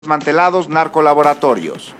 desmantelados narcolaboratorios.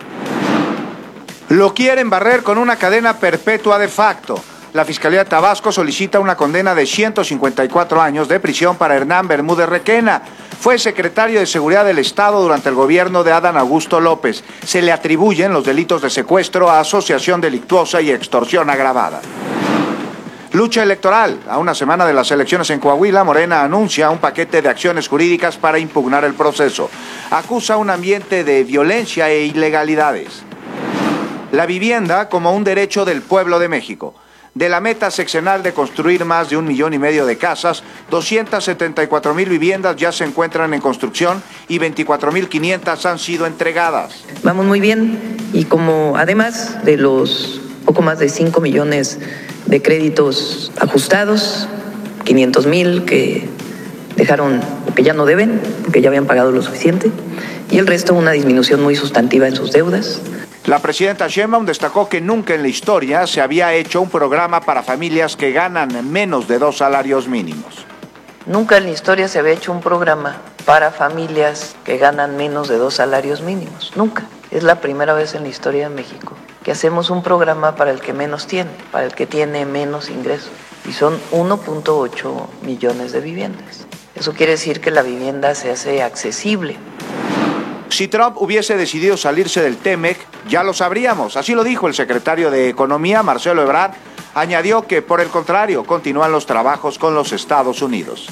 Lo quieren barrer con una cadena perpetua de facto. La Fiscalía de Tabasco solicita una condena de 154 años de prisión para Hernán Bermúdez Requena. Fue secretario de Seguridad del Estado durante el gobierno de Adán Augusto López. Se le atribuyen los delitos de secuestro, asociación delictuosa y extorsión agravada. Lucha electoral. A una semana de las elecciones en Coahuila, Morena anuncia un paquete de acciones jurídicas para impugnar el proceso. Acusa un ambiente de violencia e ilegalidades. La vivienda como un derecho del pueblo de México. De la meta sexenal de construir más de 1,5 millones de casas, 274,000 viviendas ya se encuentran en construcción y 24,500 han sido entregadas. Vamos muy bien y como además de los poco más de 5 millones de créditos ajustados, 500,000 que dejaron o que ya no deben, porque ya habían pagado lo suficiente, y el resto una disminución muy sustantiva en sus deudas. La presidenta Sheinbaum destacó que nunca en la historia se había hecho un programa para familias que ganan menos de 2 salarios mínimos. Nunca en la historia se había hecho un programa para familias que ganan menos de 2 salarios mínimos. Nunca. Es la primera vez en la historia de México que hacemos un programa para el que menos tiene, para el que tiene menos ingresos. Y son 1.8 millones de viviendas. Eso quiere decir que la vivienda se hace accesible. Si Trump hubiese decidido salirse del TEMEC, ya lo sabríamos. Así lo dijo el secretario de Economía, Marcelo Ebrard. Añadió que, por el contrario, continúan los trabajos con los Estados Unidos.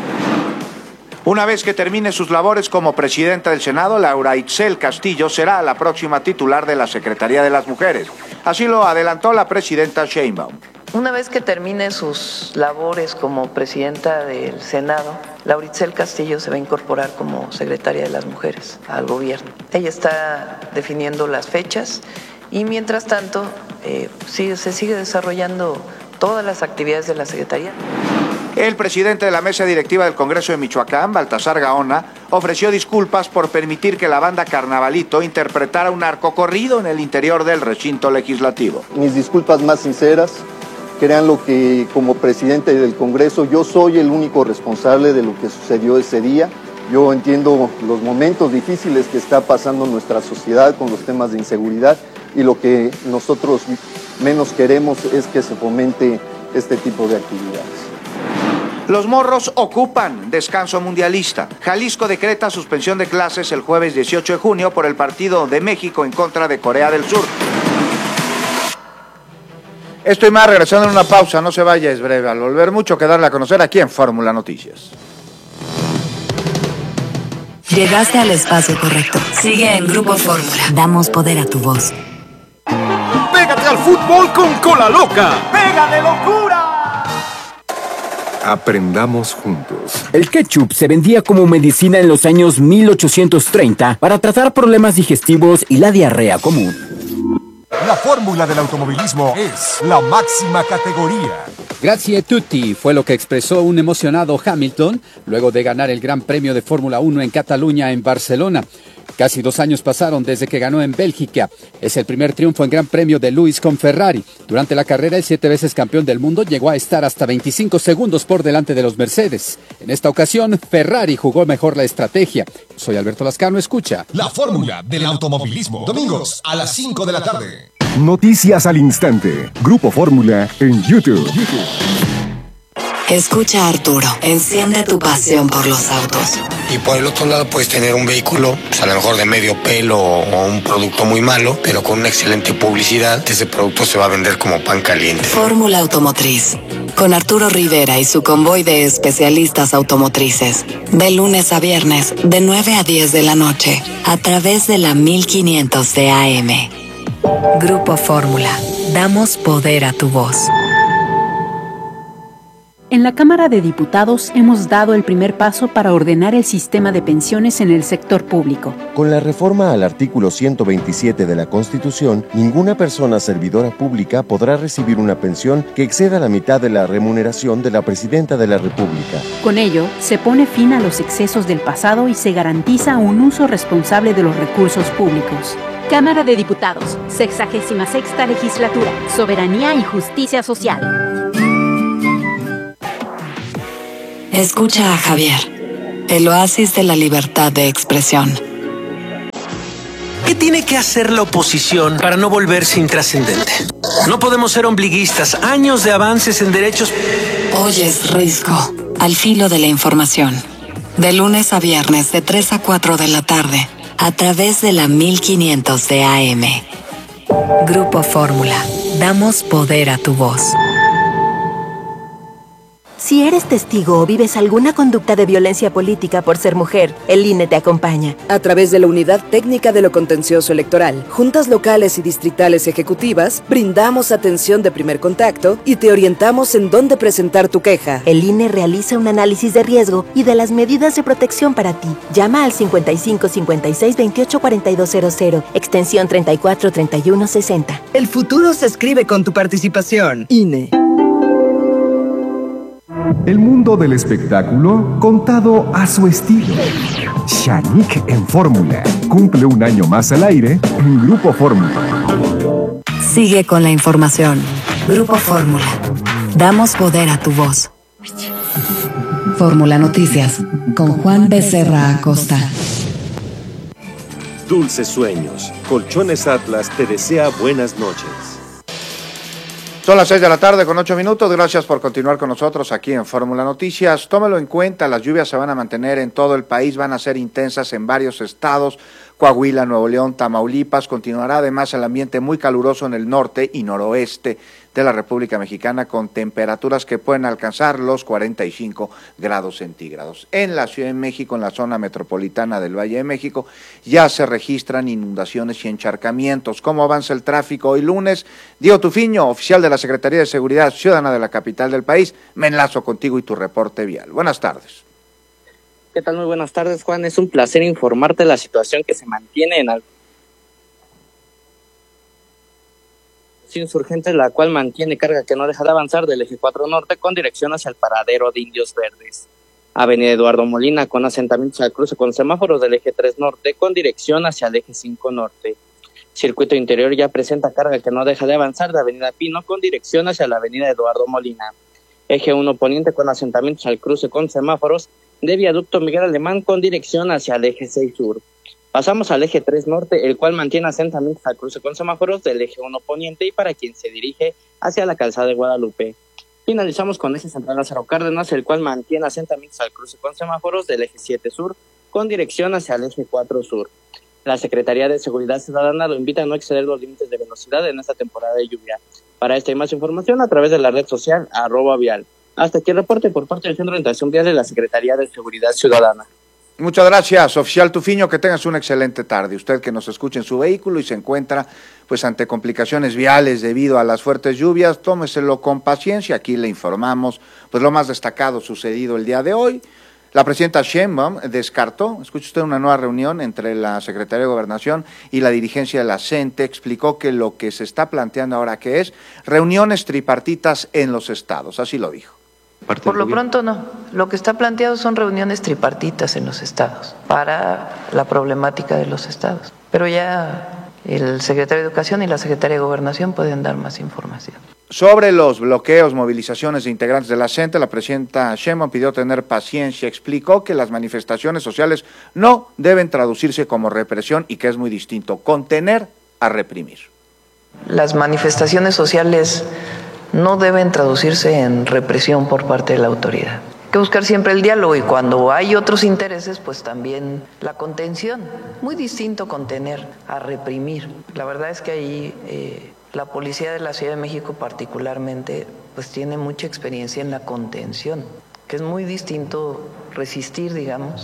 Una vez que termine sus labores como presidenta del Senado, Laura Itzel Castillo será la próxima titular de la Secretaría de las Mujeres. Así lo adelantó la presidenta Sheinbaum. Una vez que termine sus labores como presidenta del Senado, Laura Itzel Castillo se va a incorporar como secretaria de las Mujeres al gobierno. Ella está definiendo las fechas y mientras tanto se sigue desarrollando todas las actividades de la Secretaría. El presidente de la mesa directiva del Congreso de Michoacán, Baltasar Gaona, ofreció disculpas por permitir que la banda Carnavalito interpretara un narcocorrido en el interior del recinto legislativo. Mis disculpas más sinceras. Créanlo que como presidente del Congreso yo soy el único responsable de lo que sucedió ese día. Yo entiendo los momentos difíciles que está pasando nuestra sociedad con los temas de inseguridad y lo que nosotros menos queremos es que se fomente este tipo de actividades. Los morros ocupan descanso mundialista. Jalisco decreta suspensión de clases el jueves 18 de junio por el partido de México en contra de Corea del Sur. Esto y más, regresando en una pausa, no se vaya, es breve. Al volver, mucho que darle a conocer aquí en Fórmula Noticias. Llegaste al espacio correcto. Sigue en Grupo Fórmula. Damos poder a tu voz. ¡Pégate al fútbol con Cola Loca! ¡Pega de locura! Aprendamos juntos. El ketchup se vendía como medicina en los años 1830 para tratar problemas digestivos y la diarrea común. La fórmula del automovilismo es la máxima categoría. Grazie tutti fue lo que expresó un emocionado Hamilton luego de ganar el Gran Premio de Fórmula 1 en Cataluña, en Barcelona. Casi 2 años pasaron desde que ganó en Bélgica. Es el primer triunfo en Gran Premio de Lewis con Ferrari. Durante la carrera, el 7 veces campeón del mundo llegó a estar hasta 25 segundos por delante de los Mercedes. En esta ocasión, Ferrari jugó mejor la estrategia. Soy Alberto Lascano, escucha. La fórmula del automovilismo. Domingos a las 5 de la tarde. Noticias al instante. Grupo Fórmula en YouTube. Escucha a Arturo. Enciende tu pasión por los autos. Y por el otro lado puedes tener un vehículo, pues a lo mejor de medio pelo o un producto muy malo, pero con una excelente publicidad, ese producto se va a vender como pan caliente. Fórmula Automotriz. Con Arturo Rivera y su convoy de especialistas automotrices. De lunes a viernes, de 9 a 10 de la noche, a través de la 1500 de AM. Grupo Fórmula. Damos poder a tu voz. En la Cámara de Diputados hemos dado el primer paso para ordenar el sistema de pensiones en el sector público. Con la reforma al artículo 127 de la Constitución, ninguna persona servidora pública podrá recibir una pensión que exceda la mitad de la remuneración de la Presidenta de la República. Con ello, se pone fin a los excesos del pasado y se garantiza un uso responsable de los recursos públicos. Cámara de Diputados, 66ª Legislatura, Soberanía y Justicia Social. Escucha a Javier, el oasis de la libertad de expresión. ¿Qué tiene que hacer la oposición para no volverse intrascendente? No podemos ser ombliguistas. Años de avances en derechos. Oyes Risco, al filo de la información. De lunes a viernes de 3 a 4 de la tarde, a través de la 1500 de AM. Grupo Fórmula. Damos poder a tu voz. Si eres testigo o vives alguna conducta de violencia política por ser mujer, el INE te acompaña. A través de la Unidad Técnica de lo Contencioso Electoral, juntas locales y distritales ejecutivas, brindamos atención de primer contacto y te orientamos en dónde presentar tu queja. El INE realiza un análisis de riesgo y de las medidas de protección para ti. Llama al 55 56 28 4200, extensión 34 31 60. El futuro se escribe con tu participación. INE. El mundo del espectáculo contado a su estilo. Shanique en Fórmula. Cumple un año más al aire en Grupo Fórmula. Sigue con la información. Grupo Fórmula. Damos poder a tu voz. Fórmula Noticias con Juan Becerra Acosta. Dulces sueños. Colchones Atlas te desea buenas noches. Son las 6 de la tarde con 8 minutos. Gracias por continuar con nosotros aquí en Fórmula Noticias. Tómelo en cuenta, las lluvias se van a mantener en todo el país, van a ser intensas en varios estados. Coahuila, Nuevo León, Tamaulipas. Continuará además el ambiente muy caluroso en el norte y noroeste de la República Mexicana, con temperaturas que pueden alcanzar los 45 grados centígrados. En la Ciudad de México, en la zona metropolitana del Valle de México, ya se registran inundaciones y encharcamientos. ¿Cómo avanza el tráfico hoy lunes? Diego Tufiño, oficial de la Secretaría de Seguridad Ciudadana de la capital del país, me enlazo contigo y tu reporte vial. Buenas tardes. ¿Qué tal? Muy buenas tardes, Juan. Es un placer informarte de la situación que se mantiene en Insurgentes, la cual mantiene carga que no deja de avanzar del eje 4 norte con dirección hacia el paradero de Indios Verdes. Avenida Eduardo Molina con asentamientos al cruce con semáforos del eje 3 norte con dirección hacia el eje 5 norte. Circuito interior ya presenta carga que no deja de avanzar de Avenida Pino con dirección hacia la Avenida Eduardo Molina. Eje 1 poniente con asentamientos al cruce con semáforos de Viaducto Miguel Alemán con dirección hacia el eje 6 sur. Pasamos al eje 3 norte, el cual mantiene asentamientos al cruce con semáforos del eje 1 poniente y para quien se dirige hacia la calzada de Guadalupe. Finalizamos con eje central Lázaro Cárdenas, el cual mantiene asentamientos al cruce con semáforos del eje 7 sur con dirección hacia el eje 4 sur. La Secretaría de Seguridad Ciudadana lo invita a no exceder los límites de velocidad en esta temporada de lluvia. Para esta y más información a través de la red social @vial. Hasta aquí el reporte por parte del Centro de Orientación Vial de la Secretaría de Seguridad Ciudadana. Muchas gracias, oficial Tufiño, que tengas una excelente tarde. Usted que nos escuche en su vehículo y se encuentra pues ante complicaciones viales debido a las fuertes lluvias, tómeselo con paciencia. Aquí le informamos pues lo más destacado sucedido el día de hoy. La presidenta Sheinbaum descartó, escuche usted, una nueva reunión entre la Secretaría de Gobernación y la dirigencia de la CENTE. Explicó que lo que se está planteando ahora que es reuniones tripartitas en los estados, así lo dijo. Por lo pronto no. Lo que está planteado son reuniones tripartitas en los estados para la problemática de los estados. Pero ya el secretario de Educación y la secretaria de Gobernación pueden dar más información. Sobre los bloqueos, movilizaciones de integrantes de la CENTE, la presidenta Sheinbaum pidió tener paciencia. Explicó que las manifestaciones sociales no deben traducirse como represión y que es muy distinto contener a reprimir. Las manifestaciones sociales no deben traducirse en represión por parte de la autoridad. Hay que buscar siempre el diálogo y cuando hay otros intereses, pues también la contención. Muy distinto contener a reprimir. La verdad es que ahí la policía de la Ciudad de México particularmente pues tiene mucha experiencia en la contención, que es muy distinto resistir, digamos,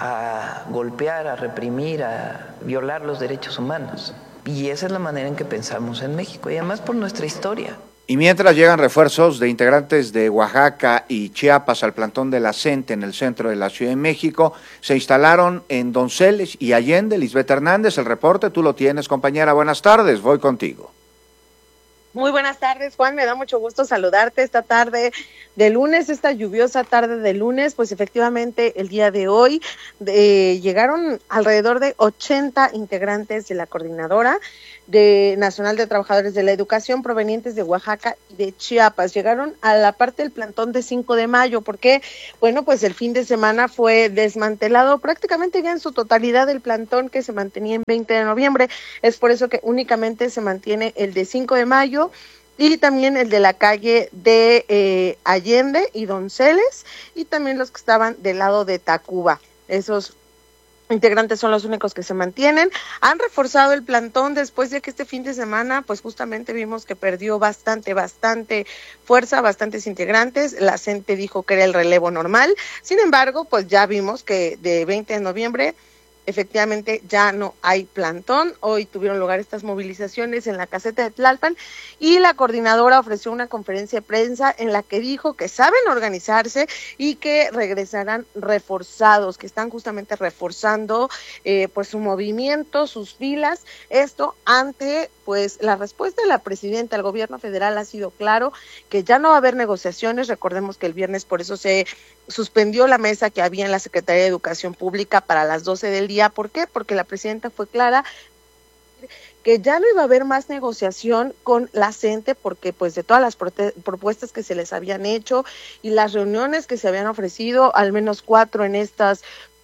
a golpear, a reprimir, a violar los derechos humanos. Y esa es la manera en que pensamos en México y además por nuestra historia. Y mientras llegan refuerzos de integrantes de Oaxaca y Chiapas al plantón de la CENTE en el centro de la Ciudad de México, se instalaron en Donceles y Allende. Lisbeth Hernández, el reporte tú lo tienes, compañera. Buenas tardes, voy contigo. Muy buenas tardes, Juan, me da mucho gusto saludarte esta tarde de lunes, esta lluviosa tarde de lunes. Pues efectivamente el día de hoy llegaron alrededor de 80 integrantes de la Coordinadora Nacional de Trabajadores de la Educación provenientes de Oaxaca y de Chiapas. Llegaron a la parte del plantón de 5 de mayo, porque, bueno, pues el fin de semana fue desmantelado prácticamente ya en su totalidad el plantón que se mantenía en 20 de noviembre. Es por eso que únicamente se mantiene el de 5 de mayo y también el de la calle de Allende y Donceles, y también los que estaban del lado de Tacuba. Esos integrantes son los únicos que se mantienen. Han reforzado el plantón después de que este fin de semana, pues justamente vimos que perdió bastante fuerza, bastantes integrantes. La CENTE dijo que era el relevo normal. Sin embargo, pues ya vimos que de 20 de noviembre efectivamente ya no hay plantón. Hoy tuvieron lugar estas movilizaciones en la caseta de Tlalpan y la coordinadora ofreció una conferencia de prensa en la que dijo que saben organizarse y que regresarán reforzados, que están justamente reforzando pues su movimiento, sus filas. Esto ante pues la respuesta de la presidenta. El gobierno federal ha sido claro que ya no va a haber negociaciones. Recordemos que el viernes por eso se suspendió la mesa que había en la Secretaría de Educación Pública para las 12 del día. ¿Por qué? Porque la presidenta fue clara que ya no iba a haber más negociación con la CENTE, porque pues de todas las propuestas que se les habían hecho y las reuniones que se habían ofrecido, al menos 4 en estos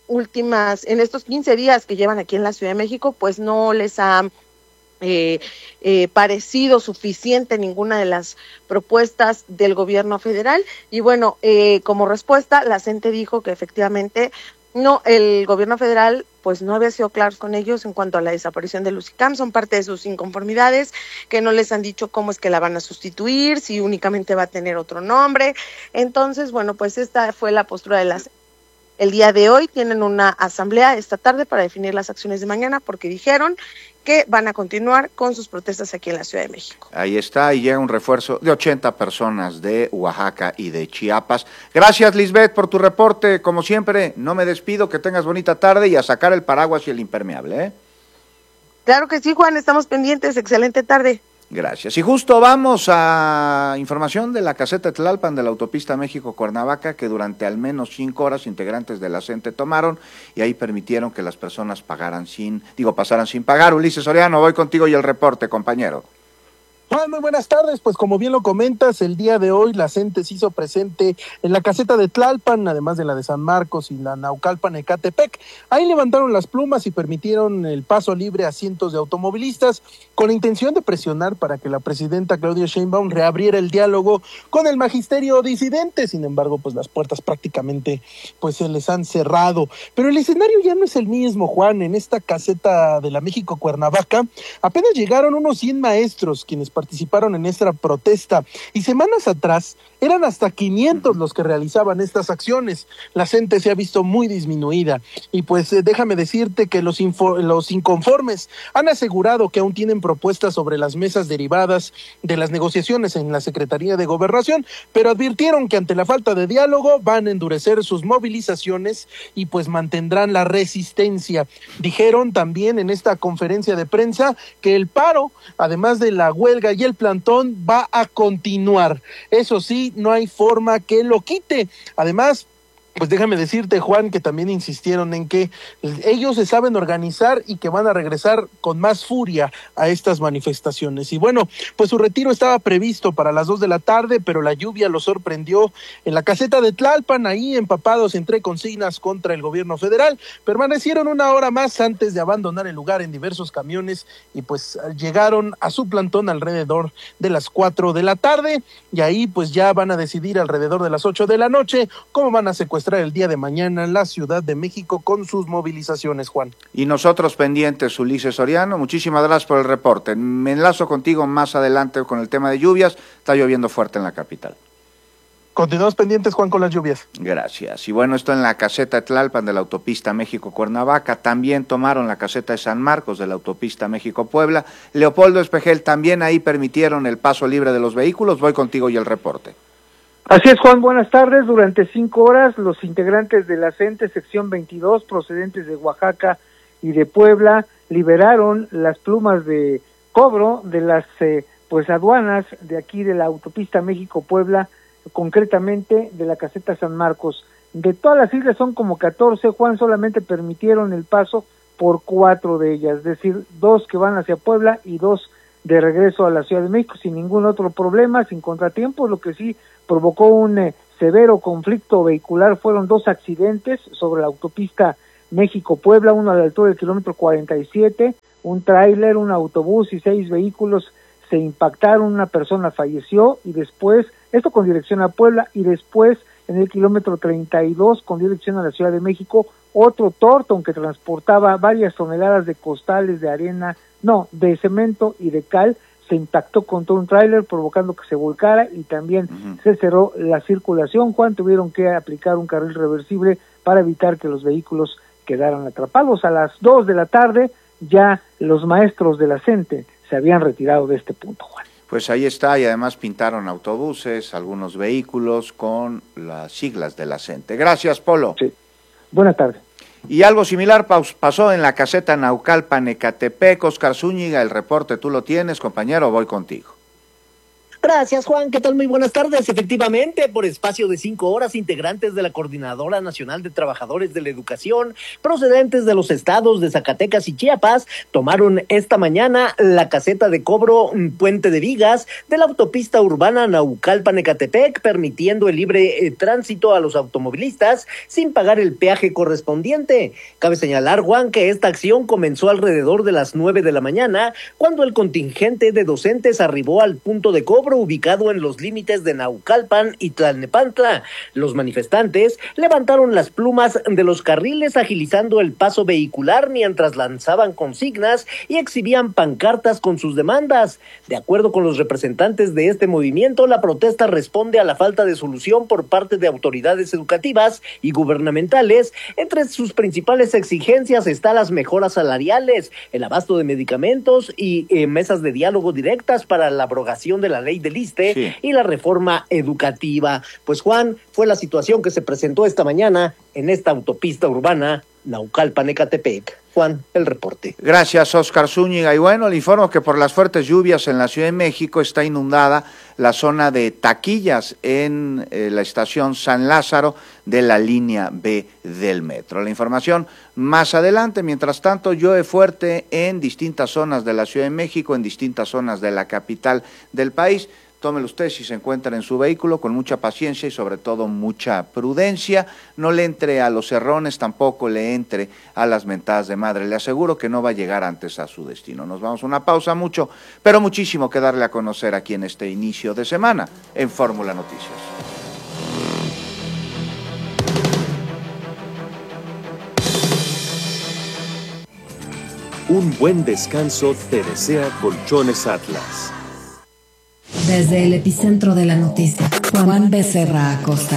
15 días que llevan aquí en la Ciudad de México, pues no les ha parecido suficiente ninguna de las propuestas del gobierno federal. Y bueno, como respuesta, la CENTE dijo que efectivamente no, el gobierno federal pues no había sido claro con ellos en cuanto a la desaparición de Lucicam. Son parte de sus inconformidades, que no les han dicho cómo es que la van a sustituir, si únicamente va a tener otro nombre. Entonces, bueno, pues esta fue la postura de las. El día de hoy tienen una asamblea esta tarde para definir las acciones de mañana, porque dijeron que van a continuar con sus protestas aquí en la Ciudad de México. Ahí está, y llega un refuerzo de 80 personas de Oaxaca y de Chiapas. Gracias, Lisbeth, por tu reporte. Como siempre, no me despido, que tengas bonita tarde y a sacar el paraguas y el impermeable, ¿eh? Claro que sí, Juan, estamos pendientes. Excelente tarde. Gracias. Y justo vamos a información de la caseta de Tlalpan de la autopista México-Cuernavaca, que durante al menos 5 horas integrantes de la CENTE tomaron y ahí permitieron que las personas pasaran sin pagar. Ulises Soriano, voy contigo y el reporte, compañero. Juan, muy buenas tardes. Pues como bien lo comentas, el día de hoy la CENTE se hizo presente en la caseta de Tlalpan, además de la de San Marcos y la Naucalpan-Ecatepec. Ahí levantaron las plumas y permitieron el paso libre a cientos de automovilistas con la intención de presionar para que la presidenta Claudia Sheinbaum reabriera el diálogo con el magisterio disidente. Sin embargo, pues las puertas prácticamente pues se les han cerrado. Pero el escenario ya no es el mismo, Juan. En esta caseta de la México-Cuernavaca apenas llegaron unos 100 maestros quienes participaron en esta protesta, y semanas atrás eran hasta 500 los que realizaban estas acciones. La CENTE se ha visto muy disminuida, y pues déjame decirte que los inconformes han asegurado que aún tienen propuestas sobre las mesas derivadas de las negociaciones en la Secretaría de Gobernación, pero advirtieron que ante la falta de diálogo van a endurecer sus movilizaciones y pues mantendrán la resistencia. Dijeron también en esta conferencia de prensa que el paro, además de la huelga y el plantón, va a continuar. Eso sí, no hay forma que lo quite. Además, pues déjame decirte, Juan, que también insistieron en que ellos se saben organizar y que van a regresar con más furia a estas manifestaciones. Y bueno, pues su retiro estaba previsto para las 2 de la tarde, pero la lluvia los sorprendió en la caseta de Tlalpan, ahí empapados entre consignas contra el gobierno federal. Permanecieron 1 hora más antes de abandonar el lugar en diversos camiones y pues llegaron a su plantón alrededor de las 4 de la tarde, y ahí pues ya van a decidir alrededor de las 8 de la noche cómo van a secuestrar el día de mañana en la Ciudad de México con sus movilizaciones, Juan. Y nosotros pendientes, Ulises Soriano, muchísimas gracias por el reporte. Me enlazo contigo más adelante con el tema de lluvias. Está lloviendo fuerte en la capital. Continuamos pendientes, Juan, con las lluvias. Gracias. Y bueno, esto en la caseta de Tlalpan de la autopista México-Cuernavaca. También tomaron la caseta de San Marcos de la autopista México-Puebla. Leopoldo Espejel, también ahí permitieron el paso libre de los vehículos. Voy contigo y el reporte. Así es, Juan, buenas tardes. Durante 5 horas, los integrantes de la CENTE sección 22, procedentes de Oaxaca y de Puebla, liberaron las plumas de cobro de las pues aduanas de aquí de la autopista México-Puebla, concretamente de la caseta San Marcos. De todas las islas son como 14, Juan, solamente permitieron el paso por 4 de ellas, es decir, 2 que van hacia Puebla y 2 de regreso a la Ciudad de México sin ningún otro problema, sin contratiempos. Lo que sí provocó un severo conflicto vehicular fueron 2 accidentes sobre la autopista México-Puebla, uno a la altura del kilómetro 47, un tráiler, un autobús y 6 vehículos se impactaron, una persona falleció, y después, esto con dirección a Puebla, y después en el kilómetro 32 con dirección a la Ciudad de México, otro Torton que transportaba varias toneladas de costales de arena, de cemento y de cal, se impactó contra un tráiler provocando que se volcara y también se cerró la circulación. Juan, tuvieron que aplicar un carril reversible para evitar que los vehículos quedaran atrapados. A las 2 de la tarde ya los maestros de la CENTE se habían retirado de este punto, Juan. Pues ahí está, y además pintaron autobuses, algunos vehículos con las siglas de la CENTE. Gracias, Polo. Sí. Buenas tardes. Y algo similar pasó en la caseta Naucalpan, Ecatepec. Oscar Zúñiga, el reporte tú lo tienes, compañero, voy contigo. Gracias, Juan. ¿Qué tal? Muy buenas tardes. Efectivamente, por espacio de 5 horas, integrantes de la Coordinadora Nacional de Trabajadores de la Educación, procedentes de los estados de Zacatecas y Chiapas, tomaron esta mañana la caseta de cobro Puente de Vigas de la autopista urbana Naucalpan-Ecatepec, permitiendo el libre tránsito a los automovilistas sin pagar el peaje correspondiente. Cabe señalar, Juan, que esta acción comenzó alrededor de las 9 de la mañana, cuando el contingente de docentes arribó al punto de cobro ubicado en los límites de Naucalpan y Tlalnepantla. Los manifestantes levantaron las plumas de los carriles agilizando el paso vehicular mientras lanzaban consignas y exhibían pancartas con sus demandas. De acuerdo con los representantes de este movimiento, la protesta responde a la falta de solución por parte de autoridades educativas y gubernamentales. Entre sus principales exigencias están las mejoras salariales, el abasto de medicamentos y mesas de diálogo directas para la abrogación de la ley del ISSSTE y la reforma educativa. Pues, Juan, fue la situación que se presentó esta mañana en esta autopista urbana Naucalpan-Ecatepec. Juan, el reporte. Gracias, Oscar Zúñiga. Y bueno, le informo que por las fuertes lluvias en la Ciudad de México está inundada la zona de taquillas en la estación San Lázaro de la línea B del metro. La información más adelante. Mientras tanto, llueve fuerte en distintas zonas de la Ciudad de México, en distintas zonas de la capital del país. Tómelo usted si se encuentra en su vehículo con mucha paciencia y sobre todo mucha prudencia. No le entre a los errones, tampoco le entre a las mentadas de madre. Le aseguro que no va a llegar antes a su destino. Nos vamos a una pausa, mucho, pero muchísimo que darle a conocer aquí en este inicio de semana en Fórmula Noticias. Un buen descanso te desea Colchones Atlas. Desde el epicentro de la noticia, Juan Becerra Acosta.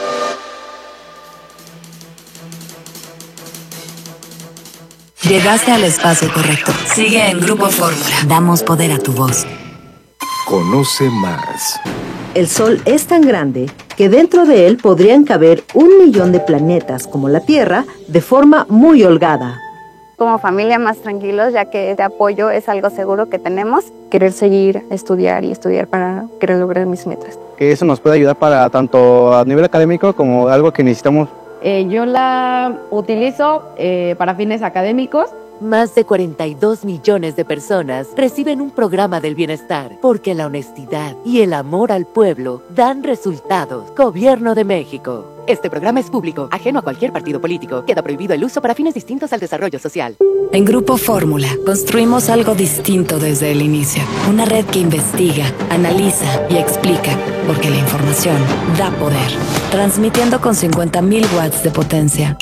Llegaste al espacio correcto. Sigue en Grupo Fórmula. Damos poder a tu voz. Conoce más. El Sol es tan grande que dentro de él podrían caber 1 millón de planetas como la Tierra de forma muy holgada. Como familia más tranquilos, ya que este apoyo es algo seguro que tenemos. Querer seguir, estudiar para querer lograr mis metas. Que eso nos puede ayudar para tanto a nivel académico como algo que necesitamos. Yo la utilizo para fines académicos. Más de 42 millones de personas reciben un programa del bienestar porque la honestidad y el amor al pueblo dan resultados. Gobierno de México. Este programa es público, ajeno a cualquier partido político. Queda prohibido el uso para fines distintos al desarrollo social. En Grupo Fórmula construimos algo distinto desde el inicio. Una red que investiga, analiza y explica, porque la información da poder. Transmitiendo con 50.000 watts de potencia.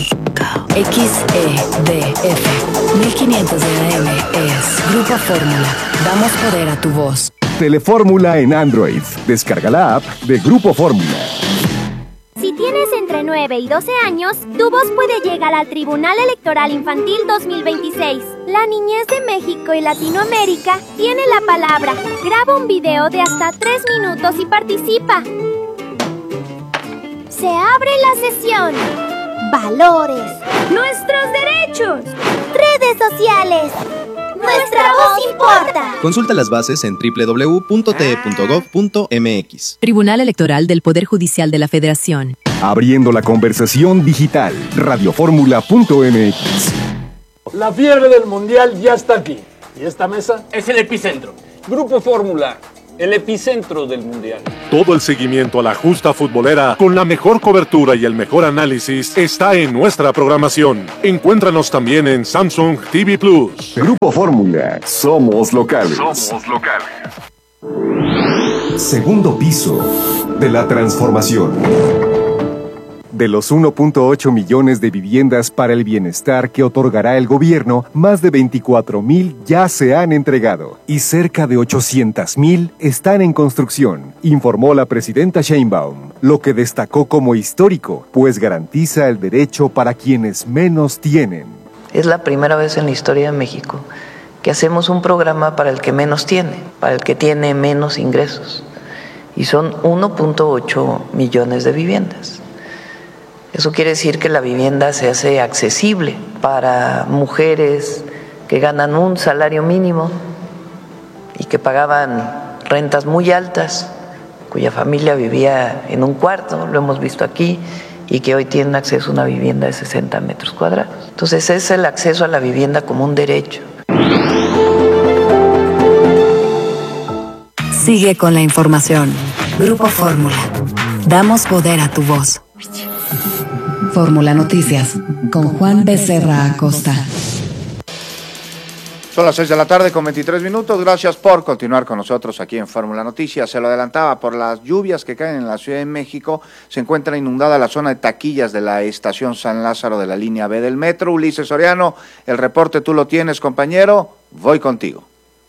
XEDF 1500 de AM es Grupo Fórmula. Damos poder a tu voz. Telefórmula en Android. Descarga la app de Grupo Fórmula. Si tienes entre 9 y 12 años, tu voz puede llegar al Tribunal Electoral Infantil 2026. La niñez de México y Latinoamérica tiene la palabra. Graba un video de hasta 3 minutos y participa. Se abre la sesión. Valores. Nuestros derechos. Redes sociales. Nuestra voz importa. vota. Consulta las bases en www.te.gov.mx. Tribunal Electoral del Poder Judicial de la Federación. Abriendo la conversación digital. Radioformula.mx. La fiebre del mundial ya está aquí. ¿Y esta mesa? Es el epicentro. Grupo Fórmula, el epicentro del mundial. Todo el seguimiento a la justa futbolera con la mejor cobertura y el mejor análisis está en nuestra programación. Encuéntranos también en Samsung TV Plus. Grupo Fórmula, somos locales. Segundo piso de la transformación. De los 1.8 millones de viviendas para el bienestar que otorgará el gobierno, más de 24,000 ya se han entregado y cerca de 800,000 están en construcción, informó la presidenta Sheinbaum, lo que destacó como histórico, pues garantiza el derecho para quienes menos tienen. Es la primera vez en la historia de México que hacemos un programa para el que menos tiene, para el que tiene menos ingresos, y son 1.8 millones de viviendas. Eso quiere decir que la vivienda se hace accesible para mujeres que ganan un salario mínimo y que pagaban rentas muy altas, cuya familia vivía en un cuarto, lo hemos visto aquí, y que hoy tienen acceso a una vivienda de 60 metros cuadrados. Entonces es el acceso a la vivienda como un derecho. Sigue con la información. Grupo Fórmula. Damos poder a tu voz. Fórmula Noticias, con Juan Becerra Acosta. Son las 6 de la tarde con 23 minutos. Gracias por continuar con nosotros aquí en Fórmula Noticias. Se lo adelantaba, por las lluvias que caen en la Ciudad de México, se encuentra inundada la zona de taquillas de la estación San Lázaro de la línea B del metro. Ulises Soriano, el reporte tú lo tienes, compañero. Voy contigo.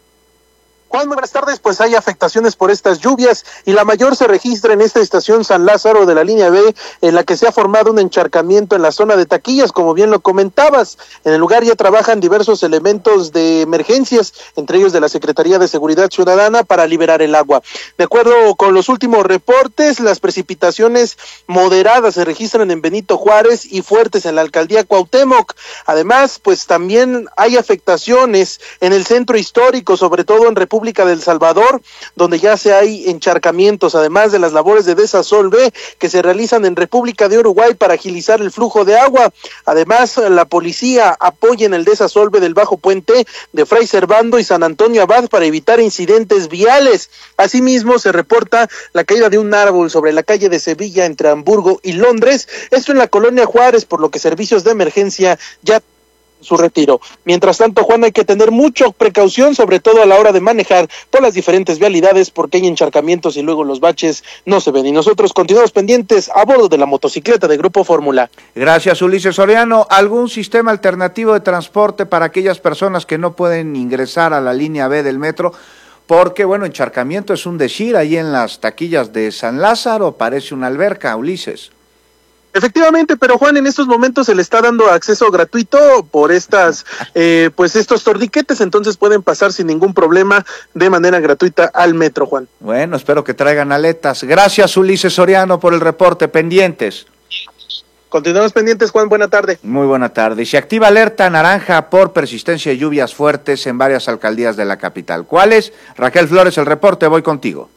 Juan, muy buenas tardes. Pues hay afectaciones por estas lluvias y la mayor se registra en esta estación San Lázaro de la línea B, en la que se ha formado un encharcamiento en la zona de taquillas, como bien lo comentabas. En el lugar ya trabajan diversos elementos de emergencias, entre ellos de la Secretaría de Seguridad Ciudadana, para liberar el agua. De acuerdo con los últimos reportes, las precipitaciones moderadas se registran en Benito Juárez y fuertes en la alcaldía Cuauhtémoc. Además, pues también hay afectaciones en el centro histórico, sobre todo en República del Salvador, donde ya se hay encharcamientos, además de las labores de desasolve que se realizan en República de Uruguay para agilizar el flujo de agua. Además, la policía apoya en el desasolve del Bajo Puente de Fray Servando y San Antonio Abad para evitar incidentes viales. Asimismo, se reporta la caída de un árbol sobre la calle de Sevilla entre Hamburgo y Londres, esto en la colonia Juárez, por lo que servicios de emergencia ya su retiro. Mientras tanto, Juan, hay que tener mucha precaución, sobre todo a la hora de manejar por las diferentes vialidades, porque hay encharcamientos y luego los baches no se ven. Y nosotros continuamos pendientes a bordo de la motocicleta de Grupo Fórmula. Gracias, Ulises Soriano. ¿Algún sistema alternativo de transporte para aquellas personas que no pueden ingresar a la línea B del metro? Porque, bueno, encharcamiento es un decir, ahí en las taquillas de San Lázaro parece una alberca, Ulises. Efectivamente, pero Juan, en estos momentos se le está dando acceso gratuito por estas, pues estos torniquetes, entonces pueden pasar sin ningún problema de manera gratuita al metro, Juan. Bueno, espero que traigan aletas. Gracias, Ulises Soriano, por el reporte. Pendientes. Continuamos pendientes, Juan. Buena tarde. Muy buena tarde. Se activa alerta naranja por persistencia de lluvias fuertes en varias alcaldías de la capital. ¿Cuáles? Raquel Flores, el reporte. Voy contigo.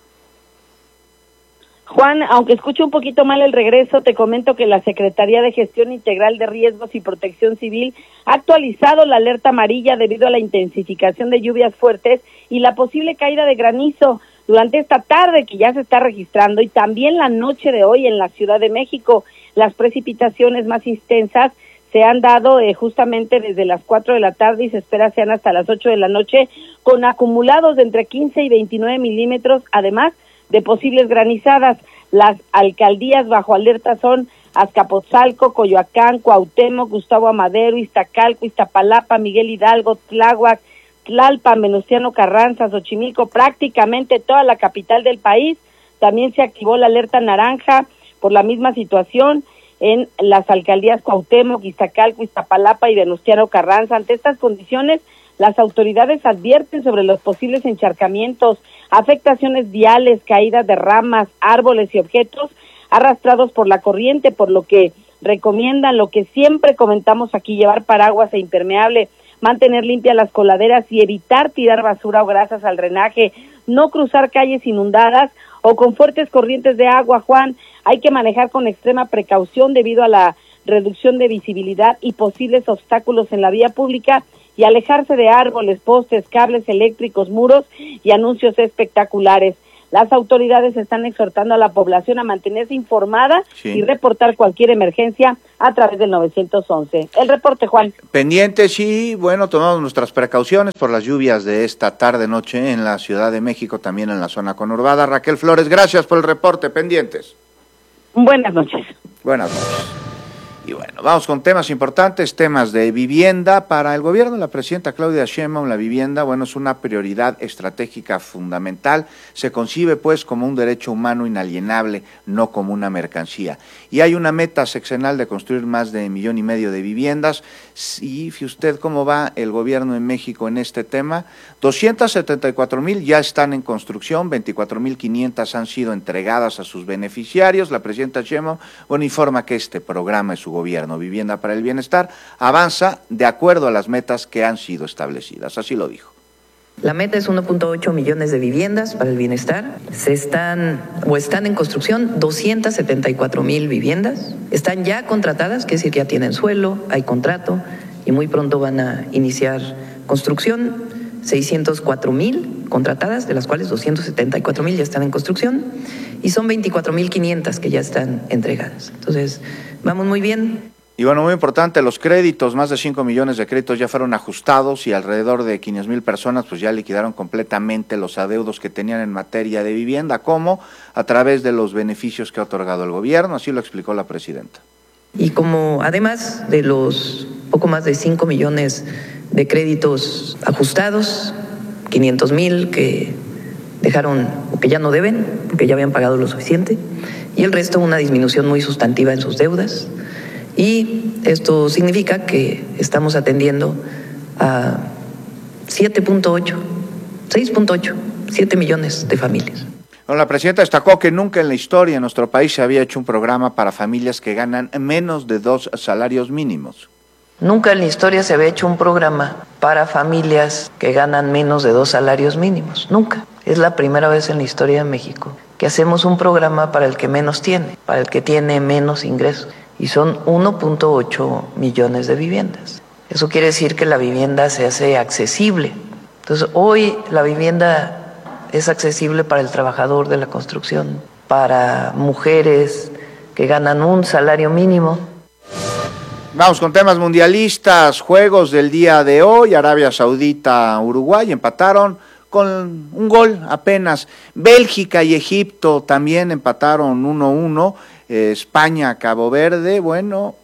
Juan, aunque escucho un poquito mal el regreso, te comento que la Secretaría de Gestión Integral de Riesgos y Protección Civil ha actualizado la alerta amarilla debido a la intensificación de lluvias fuertes y la posible caída de granizo durante esta tarde que ya se está registrando y también la noche de hoy en la Ciudad de México. Las precipitaciones más intensas se han dado justamente desde las 4 de la tarde y se espera sean hasta las 8 de la noche, con acumulados de entre 15 y 29 milímetros, además de posibles granizadas. Las alcaldías bajo alerta son Azcapotzalco, Coyoacán, Cuauhtémoc, Gustavo Amadero, Iztacalco, Iztapalapa, Miguel Hidalgo, Tláhuac, Tlalpan, Venustiano Carranza, Xochimilco, prácticamente toda la capital del país. También se activó la alerta naranja por la misma situación en las alcaldías Cuauhtémoc, Iztacalco, Iztapalapa y Venustiano Carranza. Ante estas condiciones, las autoridades advierten sobre los posibles encharcamientos, afectaciones viales, caídas de ramas, árboles y objetos arrastrados por la corriente, por lo que recomiendan lo que siempre comentamos aquí, llevar paraguas e impermeable mantener limpias las coladeras y evitar tirar basura o grasas al drenaje, no cruzar calles inundadas o con fuertes corrientes de agua, Juan. Hay que manejar con extrema precaución debido a la reducción de visibilidad y posibles obstáculos en la vía pública y alejarse de árboles, postes, cables eléctricos, muros y anuncios espectaculares. Las autoridades están exhortando a la población a mantenerse informada y reportar cualquier emergencia a través del 911. El reporte, Juan. Pendientes y, bueno, tomamos nuestras precauciones por las lluvias de esta tarde-noche en la Ciudad de México, también en la zona conurbada. Raquel Flores, gracias por el reporte. Pendientes. Buenas noches. Buenas noches. Y bueno, vamos con temas importantes, temas de vivienda. Para el gobierno de la presidenta Claudia Sheinbaum, la vivienda, bueno, es una prioridad estratégica fundamental. Se concibe, pues, como un derecho humano inalienable, no como una mercancía. Y hay una meta sexenal de construir más de 1,5 millones de viviendas. Y fíjese usted cómo va el gobierno en México en este tema. 274,000 ya están en construcción, 24,500 han sido entregadas a sus beneficiarios. La presidenta Sheinbaum, bueno, informa que este programa es su gobierno, Vivienda para el Bienestar, avanza de acuerdo a las metas que han sido establecidas. Así lo dijo. La meta es 1.8 millones de viviendas para el bienestar. Están en construcción 274,000 viviendas. Están ya contratadas, quiere decir que ya tienen suelo, hay contrato y muy pronto van a iniciar construcción. 604,000 contratadas, de las cuales 274,000 ya están en construcción y son 24,500 que ya están entregadas. Entonces, vamos muy bien. Y bueno, muy importante, los créditos, más de 5 millones de créditos ya fueron ajustados y alrededor de 500,000 personas pues ya liquidaron completamente los adeudos que tenían en materia de vivienda, como a través de los beneficios que ha otorgado el gobierno, así lo explicó la presidenta. Y como además de los poco más de 5 millones de créditos ajustados, 500,000 que dejaron o que ya no deben, porque ya habían pagado lo suficiente, y el resto una disminución muy sustantiva en sus deudas. Y esto significa que estamos atendiendo a 7 millones de familias. Bueno, la presidenta destacó que nunca en la historia en nuestro país se había hecho un programa para familias que ganan menos de 2 salarios mínimos. Nunca en la historia se había hecho un programa para familias que ganan menos de 2 salarios mínimos. Nunca. Es la primera vez en la historia de México que hacemos un programa para el que menos tiene, para el que tiene menos ingresos. Y son 1.8 millones de viviendas. Eso quiere decir que la vivienda se hace accesible. Entonces, hoy la vivienda es accesible para el trabajador de la construcción, para mujeres que ganan un salario mínimo. Vamos con temas mundialistas, juegos del día de hoy, Arabia Saudita, Uruguay empataron con un gol apenas, Bélgica y Egipto también empataron 1-1, España, Cabo Verde, bueno,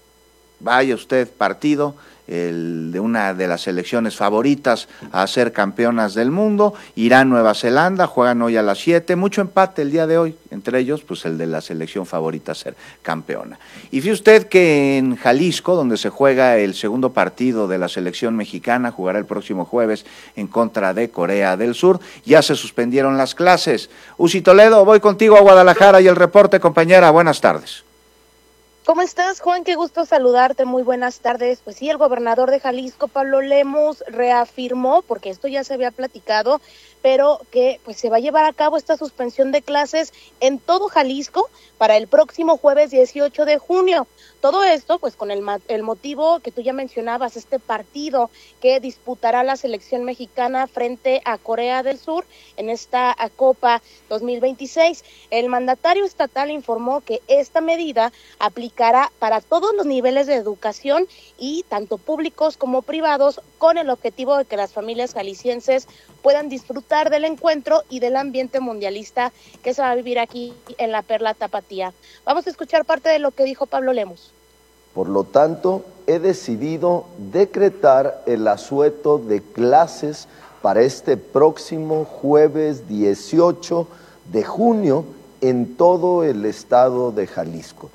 vaya usted partido, el de una de las selecciones favoritas a ser campeonas del mundo. Irán, Nueva Zelanda, juegan hoy a las 7, mucho empate el día de hoy, entre ellos pues el de la selección favorita a ser campeona. Y fíjese usted que en Jalisco, donde se juega el segundo partido de la selección mexicana, jugará el próximo jueves en contra de Corea del Sur, ya se suspendieron las clases. Uzi Toledo, voy contigo a Guadalajara y el reporte, compañera, buenas tardes. ¿Cómo estás, Juan? Qué gusto saludarte, muy buenas tardes. Pues sí, el gobernador de Jalisco, Pablo Lemus, reafirmó, porque esto ya se había platicado, pero que pues se va a llevar a cabo esta suspensión de clases en todo Jalisco para el próximo jueves 18 de junio. Todo esto pues con el motivo que tú ya mencionabas, este partido que disputará la selección mexicana frente a Corea del Sur en esta Copa 2026. El mandatario estatal informó que esta medida aplicará para todos los niveles de educación y tanto públicos como privados, con el objetivo de que las familias jaliscienses puedan disfrutar del encuentro y del ambiente mundialista que se va a vivir aquí en la Perla Tapatía. Vamos a escuchar parte de lo que dijo Pablo Lemus. Por lo tanto, he decidido decretar el asueto de clases para este próximo jueves 18 de junio en todo el estado de Jalisco.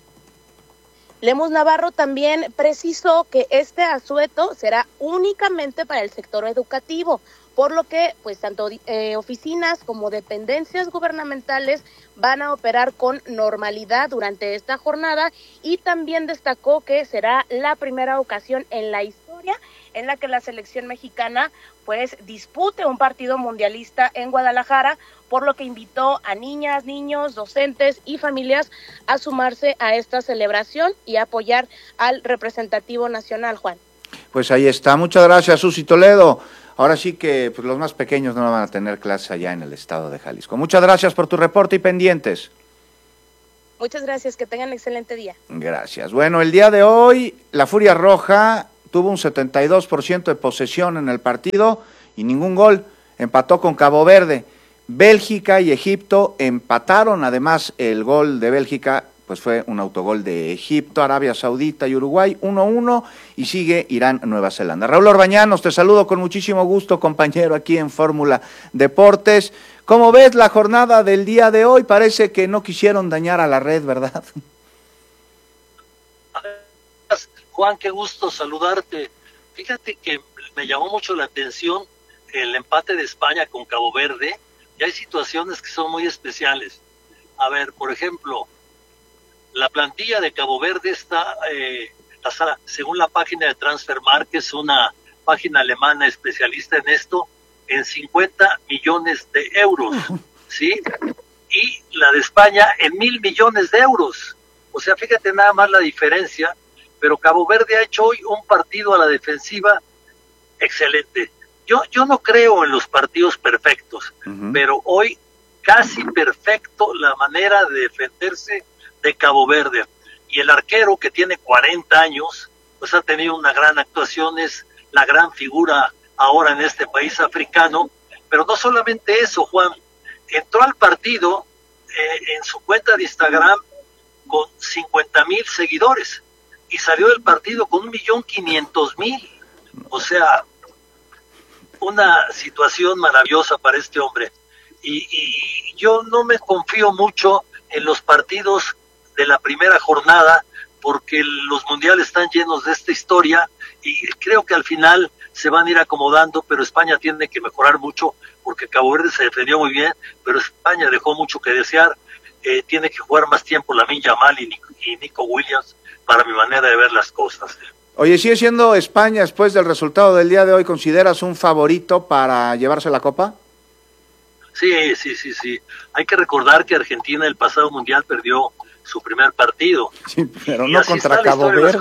Lemus Navarro también precisó que este asueto será únicamente para el sector educativo, por lo que pues tanto oficinas como dependencias gubernamentales van a operar con normalidad durante esta jornada, y también destacó que será la primera ocasión en la historia en la que la selección mexicana pues dispute un partido mundialista en Guadalajara, por lo que invitó a niñas, niños, docentes y familias a sumarse a esta celebración y apoyar al representativo nacional, Juan. Pues ahí está, muchas gracias, Susi Toledo. Ahora sí que pues, los más pequeños no van a tener clase allá en el estado de Jalisco. Muchas gracias por tu reporte y pendientes. Muchas gracias, que tengan excelente día. Gracias. Bueno, el día de hoy la Furia Roja tuvo un 72% de posesión en el partido y ningún gol. Empató con Cabo Verde. Bélgica y Egipto empataron, además el gol de Bélgica pues fue un autogol de Egipto, Arabia Saudita y Uruguay 1-1 y sigue Irán, Nueva Zelanda. Raúl Orbañanos, te saludo con muchísimo gusto, compañero, aquí en Fórmula Deportes. ¿Cómo ves la jornada del día de hoy? Parece que no quisieron dañar a la red, ¿verdad? Juan, qué gusto saludarte. Fíjate que me llamó mucho la atención el empate de España con Cabo Verde, y hay situaciones que son muy especiales. A ver, por ejemplo, la plantilla de Cabo Verde está, según la página de Transfermarkt, que es una página alemana especialista en esto, en 50 millones de euros, ¿sí? Y la de España en 1,000 millones de euros. O sea, fíjate nada más la diferencia, pero Cabo Verde ha hecho hoy un partido a la defensiva excelente. Yo no creo en los partidos perfectos, pero hoy casi perfecto la manera de defenderse de Cabo Verde. Y el arquero, que tiene 40 años, pues ha tenido una gran actuación, es la gran figura ahora en este país africano. Pero no solamente eso, Juan, entró al partido en su cuenta de Instagram con 50,000 seguidores y salió del partido con 1,500,000. O sea, una situación maravillosa para este hombre. Y yo no me confío mucho en los partidos de la primera jornada, porque los mundiales están llenos de esta historia y creo que al final se van a ir acomodando, pero España tiene que mejorar mucho, porque Cabo Verde se defendió muy bien, pero España dejó mucho que desear. Tiene que jugar más tiempo Lamine Yamal y Nico Williams, para mi manera de ver las cosas. Oye, ¿sigue siendo España, después del resultado del día de hoy, consideras un favorito para llevarse la Copa? Sí. Hay que recordar que Argentina el pasado mundial perdió su primer partido. Sí, pero no contra Cabo Verde.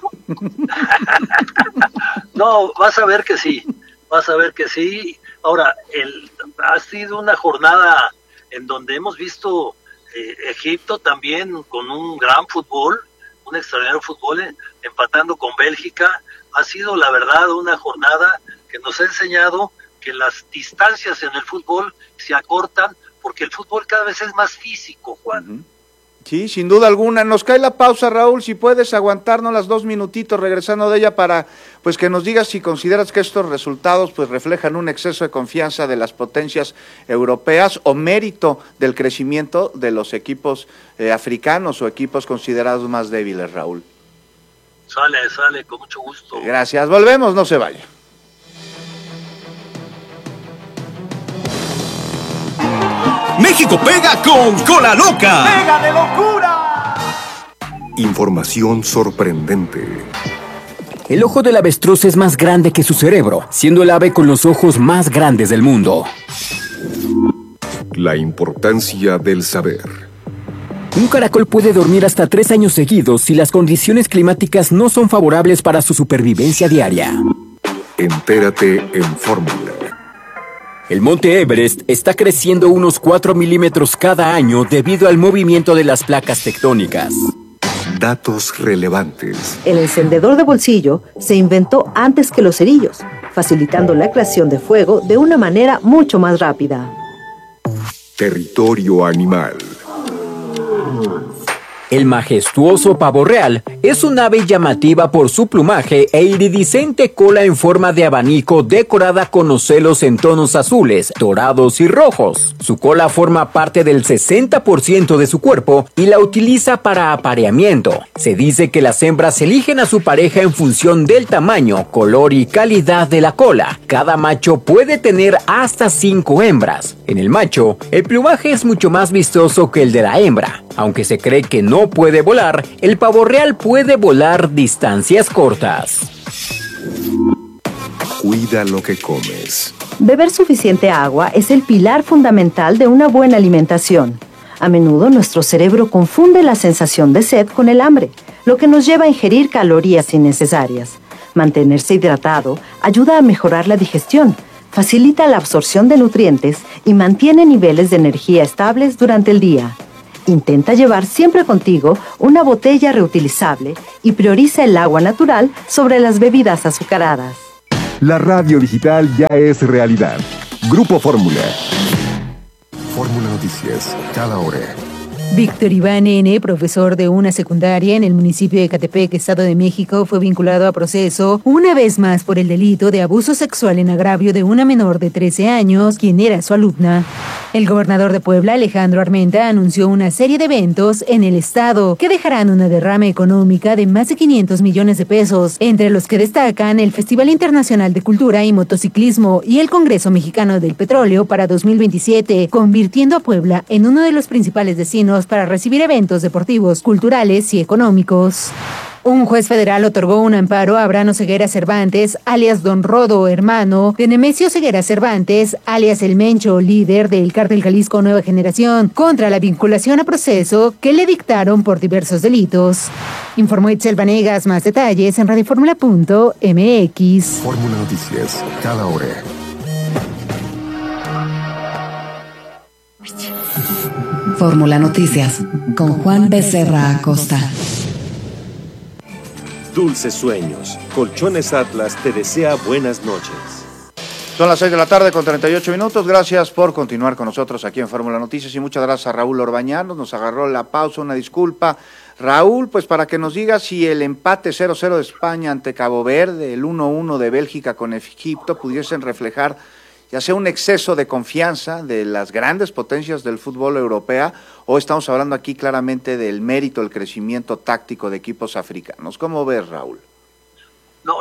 No, vas a ver que sí. Ahora, ha sido una jornada en donde hemos visto Egipto también con un gran fútbol, un extraordinario fútbol, empatando con Bélgica. Ha sido, la verdad, una jornada que nos ha enseñado que las distancias en el fútbol se acortan, porque el fútbol cada vez es más físico, Juan. Sí, sin duda alguna. Nos cae la pausa, Raúl, si puedes aguantarnos las 2 minutitos regresando de ella para pues que nos digas si consideras que estos resultados pues reflejan un exceso de confianza de las potencias europeas o mérito del crecimiento de los equipos africanos o equipos considerados más débiles, Raúl. Sale, con mucho gusto. Gracias, volvemos, no se vaya. México pega con Cola Loca. ¡Pega de locura! Información sorprendente. El ojo del avestruz es más grande que su cerebro, siendo el ave con los ojos más grandes del mundo. La importancia del saber. Un caracol puede dormir hasta 3 años seguidos si las condiciones climáticas no son favorables para su supervivencia diaria. Entérate en Fórmula. El monte Everest está creciendo unos 4 milímetros cada año debido al movimiento de las placas tectónicas. Datos relevantes. El encendedor de bolsillo se inventó antes que los cerillos, facilitando la creación de fuego de una manera mucho más rápida. Territorio animal. El majestuoso pavo real es un ave llamativa por su plumaje e iridiscente cola en forma de abanico decorada con ocelos en tonos azules, dorados y rojos. Su cola forma parte del 60% de su cuerpo y la utiliza para apareamiento. Se dice que las hembras eligen a su pareja en función del tamaño, color y calidad de la cola. Cada macho puede tener hasta 5 hembras. En el macho, el plumaje es mucho más vistoso que el de la hembra. Aunque se cree que no puede volar, el pavo real puede volar distancias cortas. Cuida lo que comes. Beber suficiente agua es el pilar fundamental de una buena alimentación. A menudo nuestro cerebro confunde la sensación de sed con el hambre, lo que nos lleva a ingerir calorías innecesarias. Mantenerse hidratado ayuda a mejorar la digestión, facilita la absorción de nutrientes y mantiene niveles de energía estables durante el día. Intenta llevar siempre contigo una botella reutilizable y prioriza el agua natural sobre las bebidas azucaradas. La radio digital ya es realidad. Grupo Fórmula. Fórmula Noticias, cada hora. Víctor Iván N., profesor de una secundaria en el municipio de Ecatepec, Estado de México, fue vinculado a proceso una vez más por el delito de abuso sexual en agravio de una menor de 13 años, quien era su alumna. El gobernador de Puebla, Alejandro Armenta, anunció una serie de eventos en el estado que dejarán una derrama económica de más de 500 millones de pesos, entre los que destacan el Festival Internacional de Cultura y Motociclismo y el Congreso Mexicano del Petróleo para 2027, convirtiendo a Puebla en uno de los principales destinos para recibir eventos deportivos, culturales y económicos. Un juez federal otorgó un amparo a Abraham Ceguera Cervantes, alias Don Rodo, hermano de Nemesio Ceguera Cervantes, alias El Mencho, líder del Cártel Jalisco Nueva Generación, contra la vinculación a proceso que le dictaron por diversos delitos. Informó Itzel Vanegas. Más detalles en radioformula.mx. Fórmula Noticias, cada hora. Fórmula Noticias, con Juan Becerra Acosta. Dulces sueños. Colchones Atlas te desea buenas noches. Son las 6 de la tarde con 38 minutos. Gracias por continuar con nosotros aquí en Fórmula Noticias y muchas gracias a Raúl Orbañanos. Nos agarró la pausa, una disculpa. Raúl, pues para que nos diga si el empate 0-0 de España ante Cabo Verde, el 1-1 de Bélgica con Egipto pudiesen reflejar ya sea un exceso de confianza de las grandes potencias del fútbol europeo, o estamos hablando aquí claramente del mérito, el crecimiento táctico de equipos africanos. ¿Cómo ves, Raúl? No,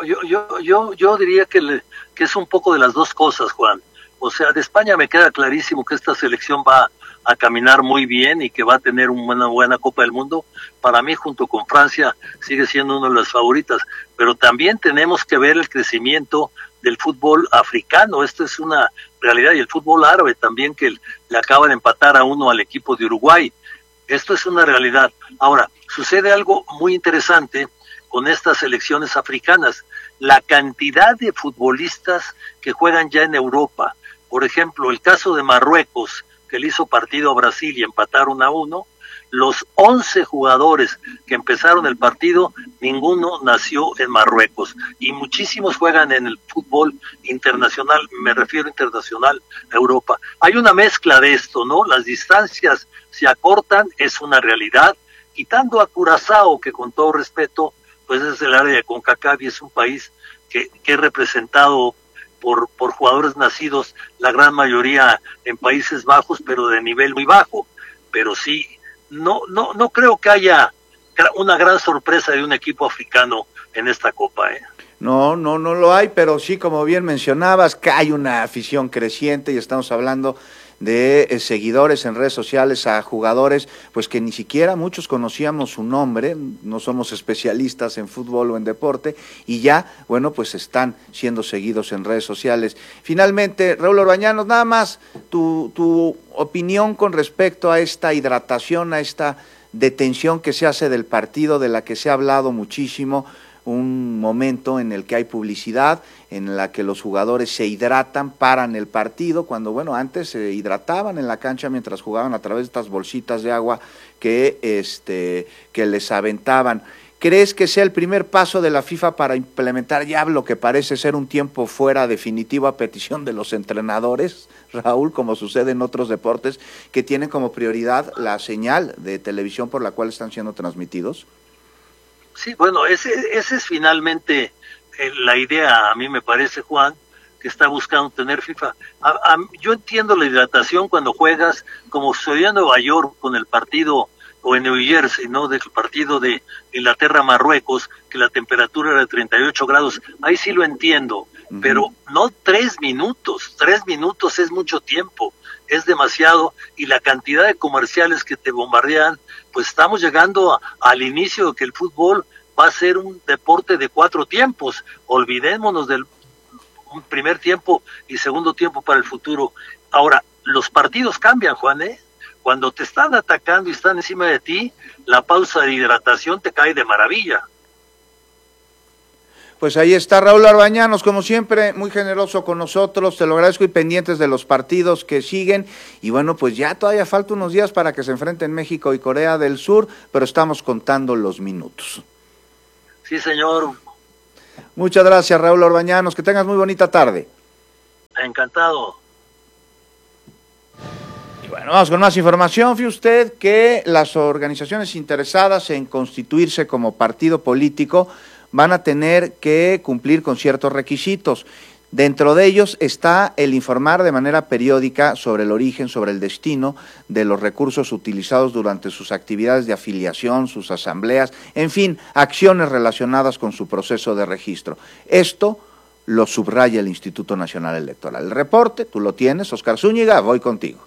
yo diría que es un poco de las dos cosas, Juan. O sea, de España me queda clarísimo que esta selección va a caminar muy bien y que va a tener una buena Copa del Mundo. Para mí, junto con Francia, sigue siendo una de las favoritas. Pero también tenemos que ver el crecimiento del fútbol africano. Esto es una realidad, y el fútbol árabe también, que le acaba de empatar a uno al equipo de Uruguay. Esto es una realidad. Ahora, sucede algo muy interesante con estas selecciones africanas, la cantidad de futbolistas que juegan ya en Europa. Por ejemplo, el caso de Marruecos, que le hizo partido a Brasil y empataron a 1, los 11 jugadores que empezaron el partido, ninguno nació en Marruecos, y muchísimos juegan en el fútbol internacional, me refiero internacional a Europa. Hay una mezcla de esto, ¿no? Las distancias se acortan, es una realidad, quitando a Curazao, que con todo respeto, pues es el área de CONCACAF y es un país que es representado por jugadores nacidos, la gran mayoría en Países Bajos, pero de nivel muy bajo. Pero sí, no creo que haya una gran sorpresa de un equipo africano en esta Copa, ¿eh? No lo hay, pero sí, como bien mencionabas, que hay una afición creciente y estamos hablando de seguidores en redes sociales a jugadores pues que ni siquiera muchos conocíamos su nombre, no somos especialistas en fútbol o en deporte, y ya, bueno, pues están siendo seguidos en redes sociales. Finalmente, Raúl Orbañanos, nada más tu opinión con respecto a esta hidratación, a esta detención que se hace del partido, de la que se ha hablado muchísimo, un momento en el que hay publicidad, en la que los jugadores se hidratan, paran el partido, cuando bueno, antes se hidrataban en la cancha mientras jugaban a través de estas bolsitas de agua que les aventaban. ¿Crees que sea el primer paso de la FIFA para implementar ya lo que parece ser un tiempo fuera definitivo a petición de los entrenadores, Raúl, como sucede en otros deportes, que tienen como prioridad la señal de televisión por la cual están siendo transmitidos? Sí, bueno, ese es finalmente la idea, a mí me parece, Juan, que está buscando tener FIFA. Yo entiendo la hidratación cuando juegas, como sucedió en Nueva York con el partido, o en New Jersey, ¿no?, del partido de Inglaterra-Marruecos, que la temperatura era de 38 grados, ahí sí lo entiendo, pero no 3 minutos, 3 minutos es mucho tiempo, es demasiado, y la cantidad de comerciales que te bombardean, pues estamos llegando al inicio de que el fútbol va a ser un deporte de 4 tiempos. Olvidémonos un primer tiempo y segundo tiempo para el futuro. Ahora, los partidos cambian, Juan, ¿eh? Cuando te están atacando y están encima de ti, la pausa de hidratación te cae de maravilla. Pues ahí está Raúl Arbañanos, como siempre, muy generoso con nosotros, te lo agradezco, y pendientes de los partidos que siguen. Y bueno, pues ya todavía falta unos días para que se enfrenten México y Corea del Sur, pero estamos contando los minutos. Sí, señor. Muchas gracias, Raúl Arbañanos, que tengas muy bonita tarde. Encantado. Y bueno, vamos con más información. Fíjese usted que las organizaciones interesadas en constituirse como partido político van a tener que cumplir con ciertos requisitos. Dentro de ellos está el informar de manera periódica sobre el origen, sobre el destino de los recursos utilizados durante sus actividades de afiliación, sus asambleas, en fin, acciones relacionadas con su proceso de registro. Esto lo subraya el Instituto Nacional Electoral. El reporte, tú lo tienes, Oscar Zúñiga, voy contigo.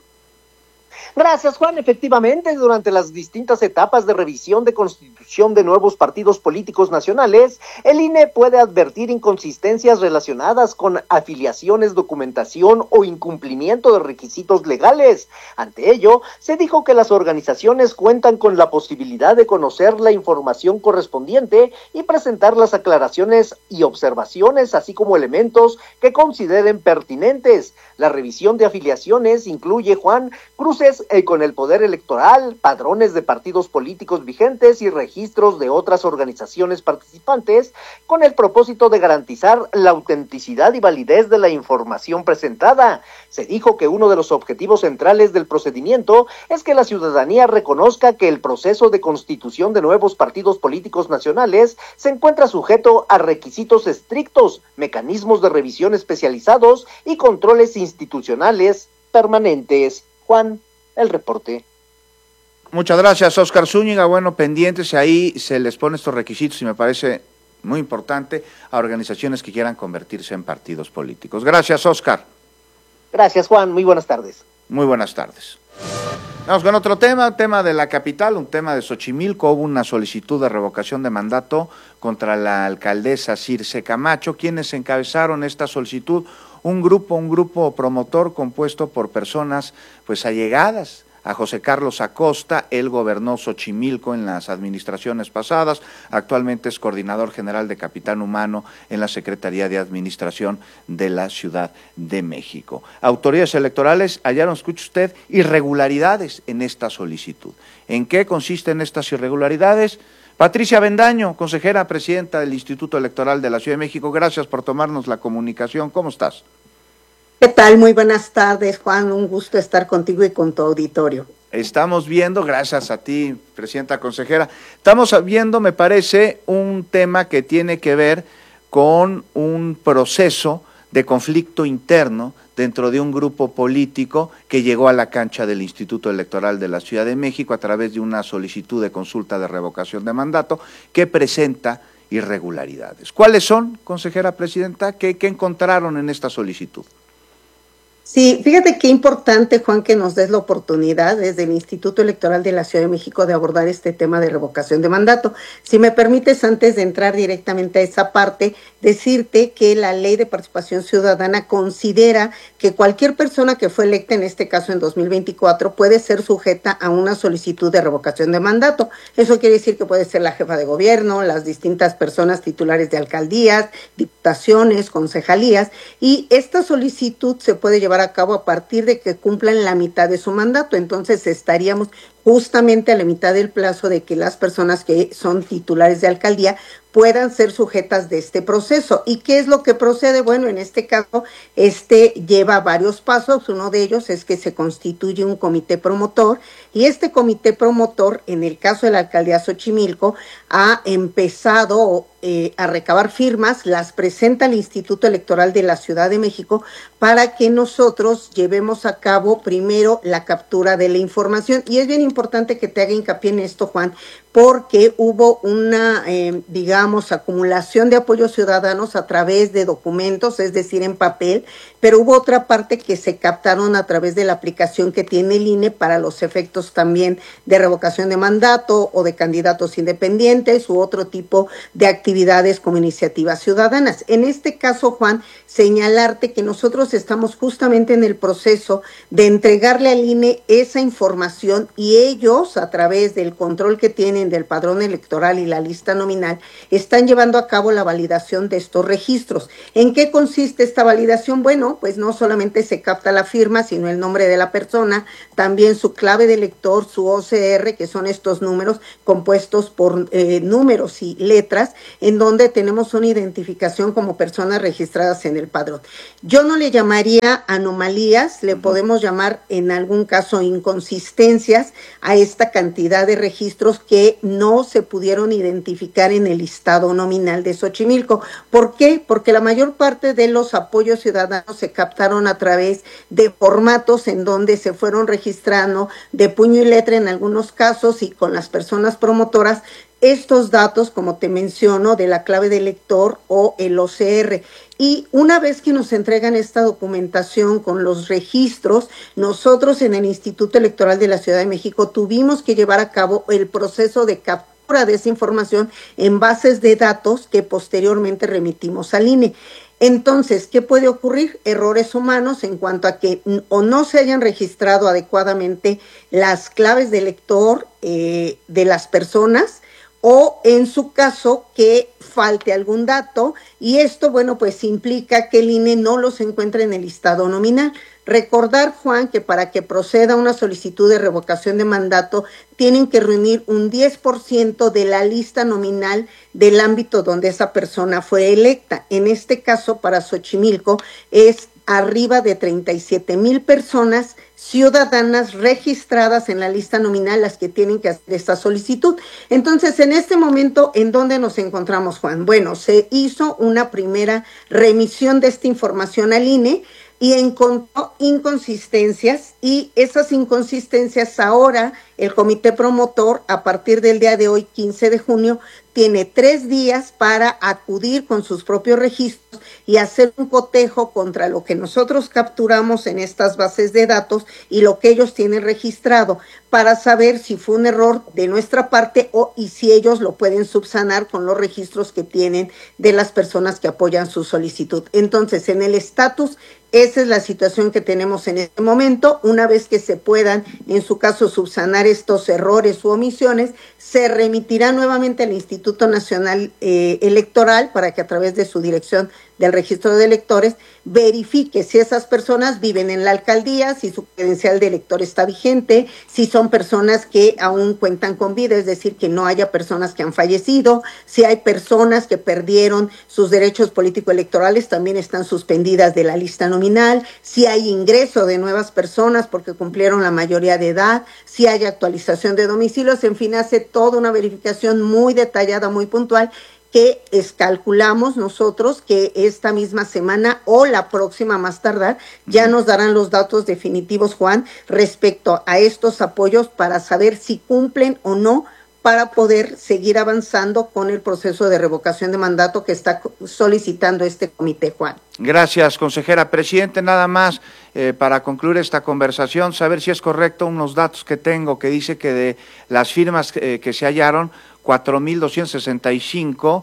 Gracias, Juan. Efectivamente, durante las distintas etapas de revisión de constitución de nuevos partidos políticos nacionales, el INE puede advertir inconsistencias relacionadas con afiliaciones, documentación o incumplimiento de requisitos legales. Ante ello, se dijo que las organizaciones cuentan con la posibilidad de conocer la información correspondiente y presentar las aclaraciones y observaciones, así como elementos que consideren pertinentes. La revisión de afiliaciones incluye, Juan, cruces con el poder electoral, padrones de partidos políticos vigentes y registros de otras organizaciones participantes, con el propósito de garantizar la autenticidad y validez de la información presentada. Se dijo que uno de los objetivos centrales del procedimiento es que la ciudadanía reconozca que el proceso de constitución de nuevos partidos políticos nacionales se encuentra sujeto a requisitos estrictos, mecanismos de revisión especializados y controles institucionales permanentes. Juan, el reporte. Muchas gracias, Oscar Zúñiga. Bueno, pendientes, ahí se les pone estos requisitos y me parece muy importante a organizaciones que quieran convertirse en partidos políticos. Gracias, Oscar. Gracias, Juan. Muy buenas tardes. Muy buenas tardes. Vamos con otro tema de la capital, un tema de Xochimilco. Hubo una solicitud de revocación de mandato contra la alcaldesa Circe Camacho. ¿Quiénes encabezaron esta solicitud? Un grupo promotor compuesto por personas pues allegadas a José Carlos Acosta. Él gobernó Xochimilco en las administraciones pasadas, actualmente es coordinador general de Capital Humano en la Secretaría de Administración de la Ciudad de México. Autoridades electorales hallaron, escuche usted, irregularidades en esta solicitud. ¿En qué consisten estas irregularidades? Patricia Avendaño, consejera presidenta del Instituto Electoral de la Ciudad de México, gracias por tomarnos la comunicación. ¿Cómo estás? ¿Qué tal? Muy buenas tardes, Juan. Un gusto estar contigo y con tu auditorio. Estamos viendo, gracias a ti, presidenta consejera, estamos viendo, me parece, un tema que tiene que ver con un proceso de conflicto interno dentro de un grupo político que llegó a la cancha del Instituto Electoral de la Ciudad de México a través de una solicitud de consulta de revocación de mandato que presenta irregularidades. ¿Cuáles son, consejera presidenta? ¿Qué encontraron en esta solicitud? Sí, fíjate qué importante, Juan, que nos des la oportunidad desde el Instituto Electoral de la Ciudad de México de abordar este tema de revocación de mandato. Si me permites, antes de entrar directamente a esa parte, decirte que la Ley de Participación Ciudadana considera que cualquier persona que fue electa, en este caso en 2024, puede ser sujeta a una solicitud de revocación de mandato. Eso quiere decir que puede ser la jefa de gobierno, las distintas personas titulares de alcaldías, diputaciones, concejalías, y esta solicitud se puede llevar a cabo a partir de que cumplan la mitad de su mandato. Entonces estaríamos justamente a la mitad del plazo de que las personas que son titulares de alcaldía puedan ser sujetas de este proceso. ¿Y qué es lo que procede? Bueno, en este caso, lleva varios pasos. Uno de ellos es que se constituye un comité promotor, y este comité promotor, en el caso de la alcaldía Xochimilco, ha empezado a recabar firmas, las presenta al Instituto Electoral de la Ciudad de México para que nosotros llevemos a cabo primero la captura de la información. Y es bien importante que te haga hincapié en esto, Juan, porque hubo una, digamos, acumulación de apoyos ciudadanos a través de documentos, es decir, en papel, pero hubo otra parte que se captaron a través de la aplicación que tiene el INE para los efectos también de revocación de mandato o de candidatos independientes u otro tipo de actividades como iniciativas ciudadanas. En este caso, Juan, señalarte que nosotros estamos justamente en el proceso de entregarle al INE esa información y ellos, a través del control que tienen del padrón electoral y la lista nominal, están llevando a cabo la validación de estos registros. ¿En qué consiste esta validación? Bueno, pues no solamente se capta la firma, sino el nombre de la persona, también su clave de lector, su OCR, que son estos números compuestos por números y letras, en donde tenemos una identificación como personas registradas en el padrón. Yo no le llamaría anomalías, le podemos llamar en algún caso inconsistencias a esta cantidad de registros que no se pudieron identificar en el listado nominal de Xochimilco. ¿Por qué? Porque la mayor parte de los apoyos ciudadanos se captaron a través de formatos en donde se fueron registrando de puño y letra en algunos casos y con las personas promotoras estos datos, como te menciono, de la clave de lector o el OCR. Y una vez que nos entregan esta documentación con los registros, nosotros en el Instituto Electoral de la Ciudad de México tuvimos que llevar a cabo el proceso de captura de esa información en bases de datos que posteriormente remitimos al INE. Entonces, ¿qué puede ocurrir? Errores humanos en cuanto a que o no se hayan registrado adecuadamente las claves de lector de las personas, o en su caso que falte algún dato, y esto, bueno, pues implica que el INE no los encuentre en el listado nominal. Recordar, Juan, que para que proceda una solicitud de revocación de mandato tienen que reunir un 10% de la lista nominal del ámbito donde esa persona fue electa. En este caso, para Xochimilco, es arriba de 37,000 personas ciudadanas registradas en la lista nominal las que tienen que hacer esta solicitud. Entonces, en este momento, ¿en dónde nos encontramos, Juan? Bueno, se hizo una primera remisión de esta información al INE y encontró inconsistencias, y esas inconsistencias ahora el comité promotor, a partir del día de hoy, 15 de junio, tiene 3 días para acudir con sus propios registros y hacer un cotejo contra lo que nosotros capturamos en estas bases de datos y lo que ellos tienen registrado, para saber si fue un error de nuestra parte y si ellos lo pueden subsanar con los registros que tienen de las personas que apoyan su solicitud. Entonces, en el estatus, esa es la situación que tenemos en este momento. Una vez que se puedan, en su caso, subsanar estos errores u omisiones, se remitirá nuevamente al Instituto Nacional Electoral para que a través de su dirección del registro de electores verifique si esas personas viven en la alcaldía, si su credencial de elector está vigente, si son personas que aún cuentan con vida, es decir, que no haya personas que han fallecido, si hay personas que perdieron sus derechos político-electorales, también están suspendidas de la lista nominal, si hay ingreso de nuevas personas porque cumplieron la mayoría de edad, si hay actualización de domicilios, en fin, hace toda una verificación muy detallada, muy puntual, que calculamos nosotros que esta misma semana o la próxima más tardar ya nos darán los datos definitivos, Juan, respecto a estos apoyos para saber si cumplen o no, para poder seguir avanzando con el proceso de revocación de mandato que está solicitando este comité, Juan. Gracias, consejera. Presidente, nada más para concluir esta conversación, saber si es correcto unos datos que tengo, que dice que de las firmas que se hallaron, 4,265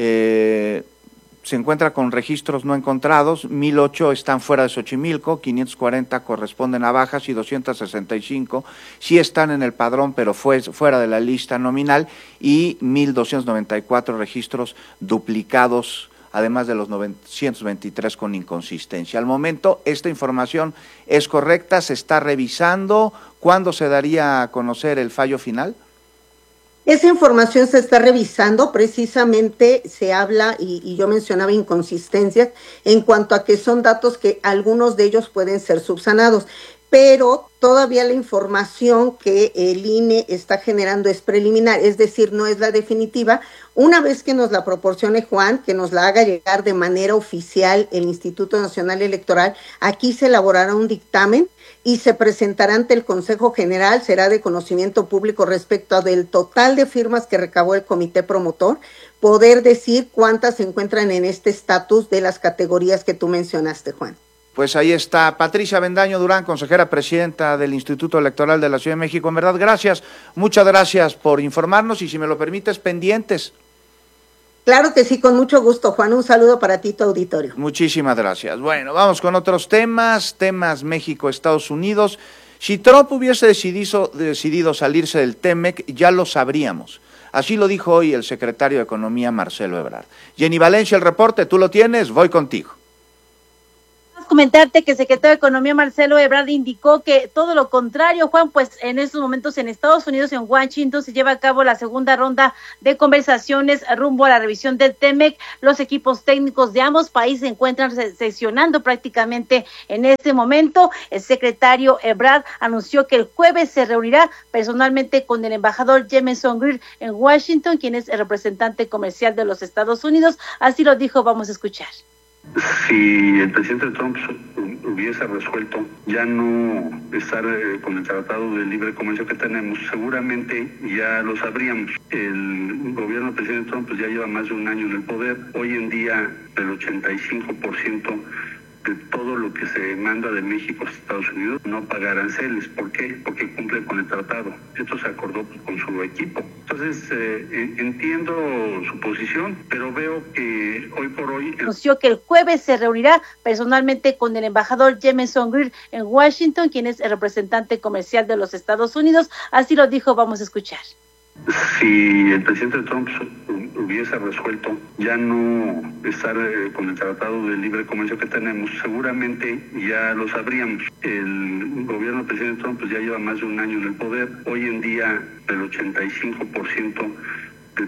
se encuentra con registros no encontrados, 1,008 están fuera de Xochimilco, 540 corresponden a bajas y 265 sí están en el padrón pero fuera de la lista nominal, y 1,294 registros duplicados, además de los 923 con inconsistencia. Al momento, ¿esta información es correcta? ¿Se está revisando? ¿Cuándo se daría a conocer el fallo final? Esa información se está revisando, precisamente se habla, y yo mencionaba inconsistencias, en cuanto a que son datos que algunos de ellos pueden ser subsanados. pero todavía la información que el INE está generando es preliminar, es decir, no es la definitiva. Una vez que nos la proporcione Juan, que nos la haga llegar de manera oficial el Instituto Nacional Electoral, aquí se elaborará un dictamen y se presentará ante el Consejo General, será de conocimiento público respecto del total de firmas que recabó el comité promotor, poder decir cuántas se encuentran en este estatus de las categorías que tú mencionaste, Juan. Pues ahí está Patricia Bendaño Durán, consejera presidenta del Instituto Electoral de la Ciudad de México. En verdad, gracias, muchas gracias por informarnos y si me lo permites, pendientes. Claro que sí, con mucho gusto, Juan. Un saludo para ti, tu auditorio. Muchísimas gracias. Bueno, vamos con otros temas México, Estados Unidos. Si Trump hubiese decidido salirse del TEMEC, ya lo sabríamos. Así lo dijo hoy el secretario de Economía, Marcelo Ebrard. Jenny Valencia, el reporte, tú lo tienes, voy contigo. Comentarte que el secretario de Economía Marcelo Ebrard indicó que todo lo contrario, Juan, pues en estos momentos en Estados Unidos, en Washington, se lleva a cabo la segunda ronda de conversaciones rumbo a la revisión del TEMEC. Los equipos técnicos de ambos países se encuentran sesionando prácticamente en este momento. El secretario Ebrard anunció que el jueves se reunirá personalmente con el embajador Jameson Greer en Washington, quien es el representante comercial de los Estados Unidos. Así lo dijo, vamos a escuchar. Si el presidente Trump hubiese resuelto ya no estar con el Tratado de Libre Comercio que tenemos, seguramente ya lo sabríamos. El gobierno del presidente Trump pues ya lleva más de un año en el poder. Hoy en día el 85% de todo lo que se manda de México a Estados Unidos no paga aranceles. ¿Por qué? Porque cumple con el tratado. Esto se acordó con su equipo. Entonces, entiendo su posición, pero veo que hoy por hoy... Anunció que el jueves se reunirá personalmente con el embajador Jameson Greer en Washington, quien es el representante comercial de los Estados Unidos. Así lo dijo, vamos a escuchar. Si el presidente Trump hubiese resuelto ya no estar con el Tratado de Libre Comercio que tenemos, seguramente ya lo sabríamos. El gobierno del presidente Trump pues ya lleva más de un año en el poder. Hoy en día el 85%